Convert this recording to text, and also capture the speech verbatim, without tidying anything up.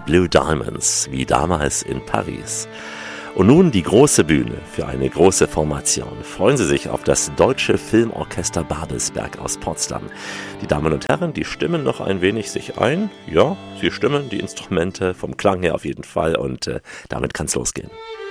Blue Diamonds, wie damals in Paris. Und nun die große Bühne für eine große Formation. Freuen Sie sich auf das Deutsche Filmorchester Babelsberg aus Potsdam. Die Damen und Herren, die stimmen noch ein wenig sich ein. Ja, sie stimmen, die Instrumente, vom Klang her auf jeden Fall. Und äh, damit kann's losgehen.